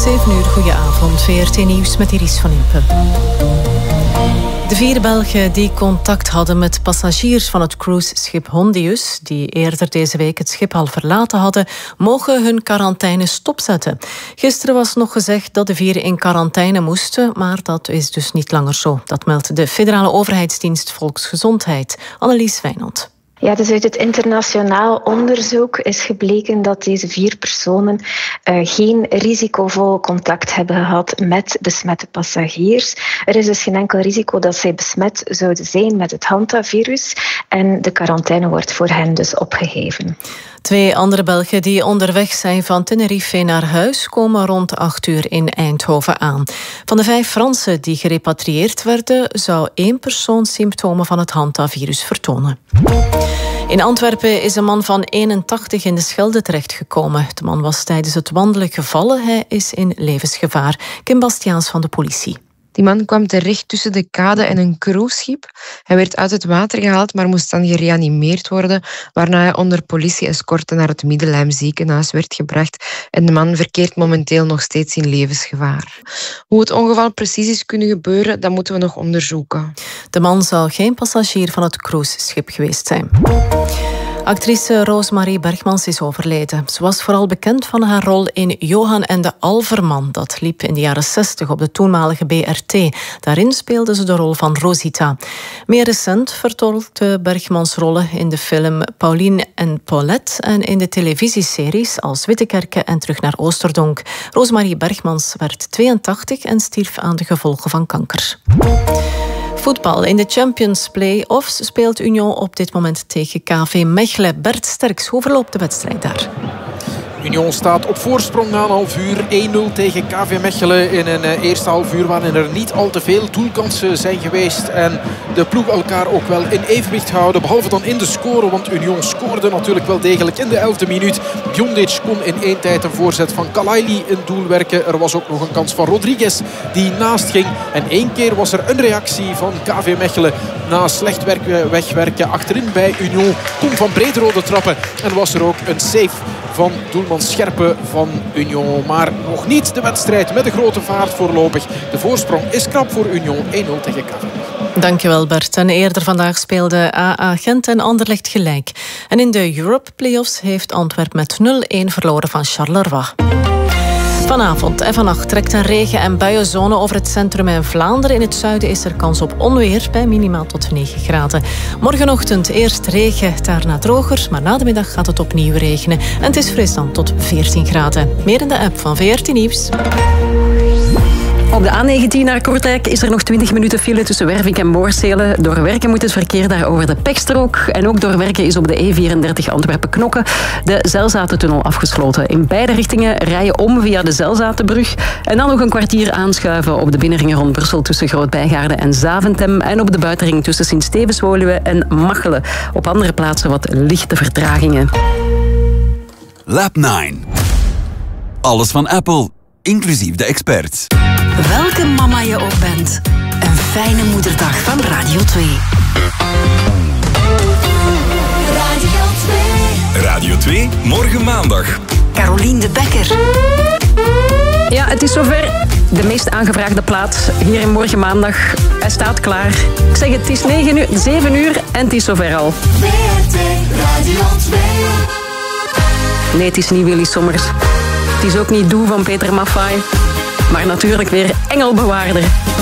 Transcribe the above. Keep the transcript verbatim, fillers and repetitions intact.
zeven uur, goedenavond. V R T Nieuws met Iris van Impe. De vier Belgen die contact hadden met passagiers van het cruiseschip Hondius, die eerder deze week het schip al verlaten hadden, mogen hun quarantaine stopzetten. Gisteren was nog gezegd dat de vier in quarantaine moesten, maar dat is dus niet langer zo. Dat meldt de Federale Overheidsdienst Volksgezondheid. Annelies Wijnand. Ja, dus uit het internationaal onderzoek is gebleken dat deze vier personen uh, geen risicovol contact hebben gehad met besmette passagiers. Er is dus geen enkel risico dat zij besmet zouden zijn met het hantavirus en de quarantaine wordt voor hen dus opgeheven. Twee andere Belgen die onderweg zijn van Tenerife naar huis komen rond acht uur in Eindhoven aan. Van de vijf Fransen die gerepatrieerd werden, zou één persoon symptomen van het hantavirus vertonen. In Antwerpen is een man van eenentachtig in de Schelde terechtgekomen. De man was tijdens het wandelen gevallen. Hij is in levensgevaar. Kim Bastiaans van de politie. Die man kwam terecht tussen de kade en een cruiseschip. Hij werd uit het water gehaald, maar moest dan gereanimeerd worden, waarna hij onder politie-escorte naar het Middelheim ziekenhuis werd gebracht. En de man verkeert momenteel nog steeds in levensgevaar. Hoe het ongeval precies is kunnen gebeuren, dat moeten we nog onderzoeken. De man zou geen passagier van het cruiseschip geweest zijn. Actrice Roosmarie Bergmans is overleden. Ze was vooral bekend van haar rol in Johan en de Alverman. Dat liep in de jaren zestig op de toenmalige B R T. Daarin speelde ze de rol van Rosita. Meer recent vertolkte Bergmans rollen in de film Pauline en Paulette en in de televisieseries als Wittekerke en Terug naar Oosterdonk. Roosmarie Bergmans werd tweeëntachtig en stierf aan de gevolgen van kanker. Voetbal. In de Champions Play-offs speelt Union op dit moment tegen K V Mechelen. Bert Sterks, hoe verloopt de wedstrijd daar? Union staat op voorsprong na een half uur. één nul tegen K V Mechelen in een uh, eerste half uur waarin er niet al te veel doelkansen zijn geweest. En de ploeg elkaar ook wel in evenwicht houden. Behalve dan in de score, want Union scoorde natuurlijk wel degelijk in de elfde minuut. Bjondic kon in één tijd een voorzet van Kalaili in doel werken. Er was ook nog een kans van Rodriguez die naast ging. En één keer was er een reactie van K V Mechelen na slecht werken, wegwerken achterin bij Union. Kon van Brederode trappen en was er ook een save van doelman Scherpen van Union. Maar nog niet de wedstrijd met de grote vaart voorlopig. De voorsprong is krap voor Union. één nul tegen K V. Dankjewel Bert. En eerder vandaag speelden A A Gent en Anderlecht gelijk. En in de Europe Playoffs heeft Antwerpen met nul één verloren van Charleroi. Vanavond en vannacht trekt een regen- en buienzone over het centrum en Vlaanderen. In het zuiden is er kans op onweer bij minimaal tot negen graden. Morgenochtend eerst regen, daarna droger, maar na de middag gaat het opnieuw regenen. En het is fris dan tot veertien graden. Meer in de app van V R T Nieuws. Op de A negentien naar Kortrijk is er nog twintig minuten file tussen Wervik en Moorsele. Door Werken moet het verkeer daar over de Pekstrook. En ook door Werken is op de E vierendertig Antwerpen-Knokke de Zelzatentunnel afgesloten. In beide richtingen rij je om via de Zelzatenbrug. En dan nog een kwartier aanschuiven op de binnenringen rond Brussel tussen Groot-Bijgaarden en Zaventem. En op de buitenring tussen Sint-Stevens-Woluwe en Machelen. Op andere plaatsen wat lichte vertragingen. Lab negen. Alles van Apple, inclusief de experts. Welke mama je ook bent, een fijne moederdag van Radio twee. Radio twee. Radio twee, morgen maandag. Carolien de Bekker. Ja, het is zover. De meest aangevraagde plaat hier in Morgen Maandag. Hij staat klaar. Ik zeg het, het is negen uur, zeven uur en het is zover al. V R T Radio twee. Nee, het is niet Willy Sommers. Het is ook niet Doe van Peter Maffay. Maar natuurlijk weer Engelbewaarder.